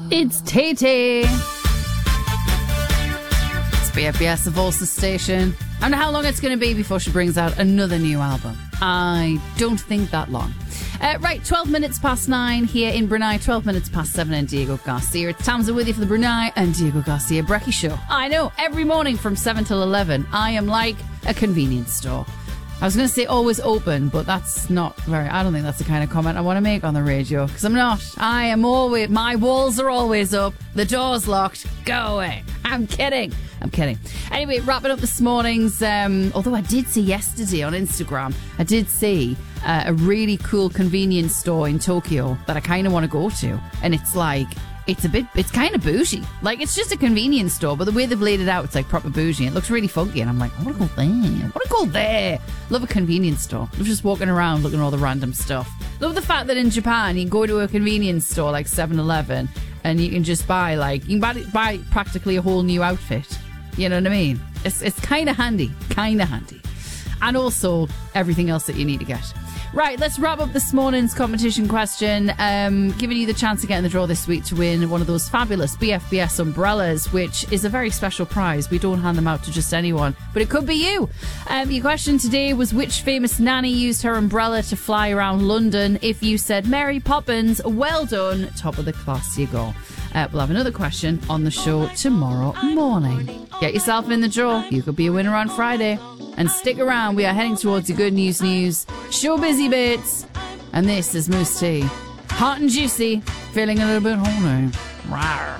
It's Tay-Tay. It's BFBS, the Volsa station. I don't know how long it's going to be before she brings out another new album. I don't think that long. Right, 12 minutes past 9 here in Brunei, 12 minutes past 7 in Diego Garcia. It's Tamza with you for the Brunei and Diego Garcia Brekkie Show. I know, every morning from 7 till 11, I am like a convenience store. I was going to say always open, but that's not very... I don't think that's the kind of comment I want to make on the radio, because I'm not. I am always... My walls are always up. The door's locked. Go away. I'm kidding. Anyway, wrapping up this morning's... although I did see yesterday on Instagram, I did see a really cool convenience store in Tokyo that I kind of want to go to. And it's like... It's kind of bougie. Like, it's just a convenience store, but the way they've laid it out, it's like proper bougie. It looks really funky, and I'm like, I want to go there. Love a convenience store. Love just walking around looking at all the random stuff. Love the fact that in Japan, you can go to a convenience store like 7-Eleven, and you can just buy, like, you can buy practically a whole new outfit. You know what I mean? It's kind of handy. And also everything else that you need to get. Right, let's wrap up this morning's competition question. Giving you the chance to get in the draw this week to win one of those fabulous BFBS umbrellas, which is a very special prize. We don't hand them out to just anyone, but it could be you. Your question today was, which famous nanny used her umbrella to fly around London? If you said Mary Poppins, well done. Top of the class you go. We'll have another question on the show tomorrow morning. Get yourself in the draw. You could be a winner on Friday. And stick around. We are heading towards the good news. Show busy bits. And this is Mousse T. Hot and juicy. Feeling a little bit horny. Rawr.